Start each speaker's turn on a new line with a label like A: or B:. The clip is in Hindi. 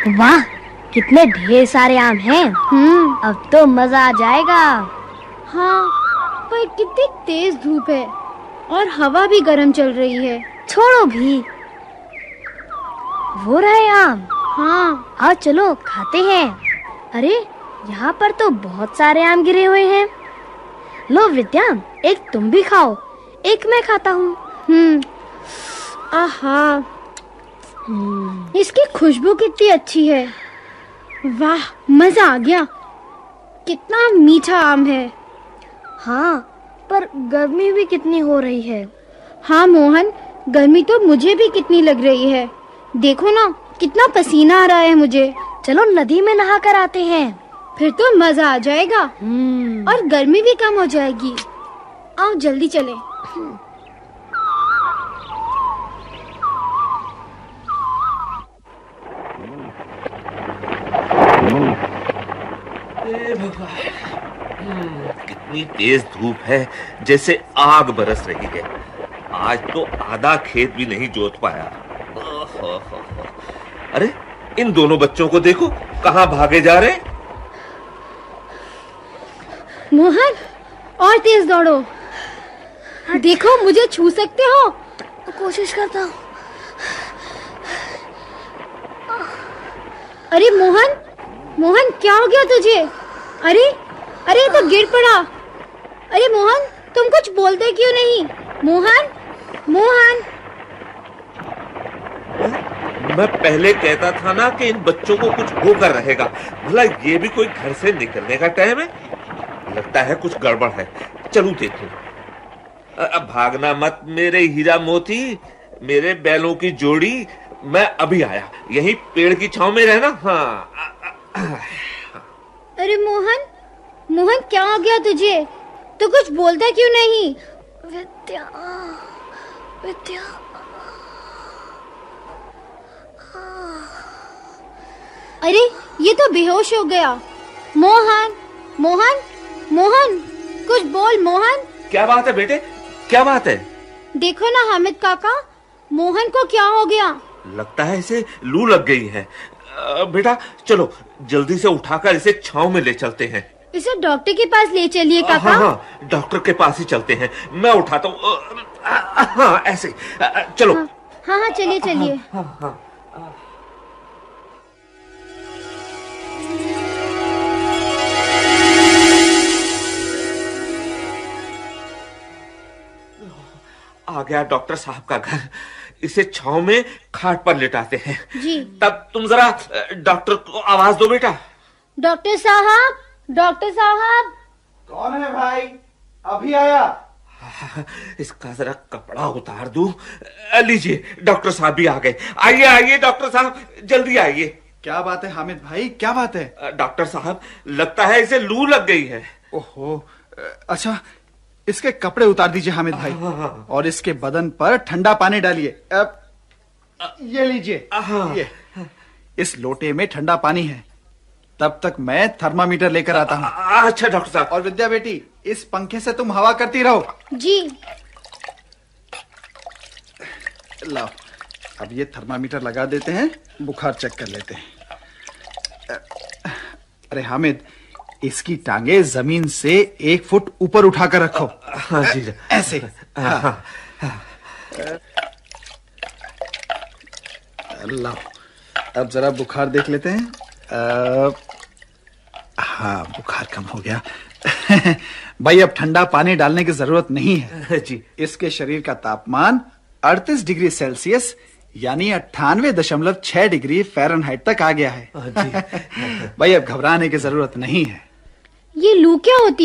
A: वाह, कितने ढेर सारे आम हैं। अब तो मजा आ जाएगा।
B: हाँ, पर कितनी तेज धूप है और हवा भी गर्म चल रही है।
A: छोड़ो भी, वो रहे आम।
B: हाँ,
A: आओ चलो खाते हैं। अरे, यहाँ पर तो बहुत सारे आम गिरे हुए हैं। लो विद्या, एक तुम भी खाओ, एक मैं खाता हूँ।
B: आहा, इसकी खुशबू कितनी अच्छी है। वाह, मजा आ गया। कितना मीठा आम है।
A: हाँ, पर गर्मी भी कितनी हो रही है।
B: हाँ मोहन, गर्मी तो मुझे भी कितनी लग रही है। देखो ना, कितना पसीना आ रहा है मुझे।
A: चलो नदी में नहा कर आते हैं।
B: फिर तो मजा आ जाएगा और गर्मी भी कम हो जाएगी। आओ जल्दी चलें।
C: कितनी तेज धूप है, जैसे आग बरस रही है। आज तो आधा खेत भी नहीं जोत पाया। अरे, इन दोनों बच्चों को देखो, कहाँ भागे जा रहे।
B: मोहन, और तेज दौड़ो। देखो, मुझे छू सकते हो।
A: कोशिश करता हूँ।
B: अरे मोहन, मोहन क्या हो गया तुझे? अरे अरे, तो गिर पड़ा। अरे मोहन, तुम कुछ बोलते क्यों नहीं? मोहन, मोहन।
C: मैं पहले कहता था ना कि इन बच्चों को कुछ होकर रहेगा। भला ये भी कोई घर से निकलने का टाइम है? लगता है कुछ गड़बड़ है। चलूं देखूं। अब भागना मत मेरे हीरा मोती, मेरे बैलों की जोड़ी। मैं अभी आया। यहीं पेड़ की छांव में रहना। हाँ।
B: अरे मोहन, मोहन क्या हो गया तुझे? तो कुछ बोलता क्यों नहीं?
A: विद्या, विद्या।
B: अरे, ये तो बेहोश हो गया। मोहन, मोहन, मोहन, कुछ बोल मोहन।
C: क्या बात है बेटे, क्या बात है?
B: देखो ना हामिद काका, मोहन को क्या हो गया?
C: लगता है इसे लू लग गई है। बेटा चलो, जल्दी से उठाकर इसे छांव में ले चलते हैं।
B: इसे डॉक्टर के पास ले चलिए काका।
C: हाँ, डॉक्टर के पास ही चलते हैं। मैं उठाता हूँ। हाँ, ऐसे। चलो।
B: हाँ, चलिए चलिए।
C: हाँ। आ गया डॉक्टर साहब का घर। इसे छांव में खाट पर लिटाते हैं।
B: जी।
C: तब तुम जरा डॉक्टर को आवाज दो बेटा।
B: डॉक्टर साहब, डॉक्टर साहब।
D: कौन है भाई? अभी आया।
C: इसका जरा कपड़ा उतार दूं। लीजिए, डॉक्टर साहब भी आ गए। आइए आइए डॉक्टर साहब, जल्दी आइए।
D: क्या बात है हामिद भाई, क्या बात है?
C: डॉक्टर साहब, लगता है इसे लू लग गई है।
D: ओहो, अच्छा, इसके कपड़े उतार दीजिए हामिद भाई। और इसके बदन पर ठंडा पानी डालिए। ये लीजिए। ये इस लोटे में ठंडा पानी है। तब तक मैं थर्मामीटर लेकर आता हूँ।
C: अच्छा डॉक्टर साहब।
D: और विद्या बेटी, इस पंखे से तुम हवा करती रहो।
B: जी।
D: लाओ, अब ये थर्मामीटर लगा देते हैं, बुखार चेक कर लेते हैं। अरे हामिद, इसकी टांगे जमीन से 1 फुट ऊपर उठाकर रखो।
C: हाँ जी।
D: ऐसे।
C: हाँ।
D: लाओ, अब जरा बुखार देख लेते हैं। हाँ, बुखार कम हो गया। भाई, अब ठंडा पानी डालने की जरूरत नहीं है
C: जी।
D: इसके शरीर का तापमान 38 डिग्री सेल्सियस यानी 98.6 डिग्री फ़ारेनहाइट तक आ गया है।
C: जी।
D: भाई, अब घबराने की जरूरत नहीं है।
B: ये लू क्या होती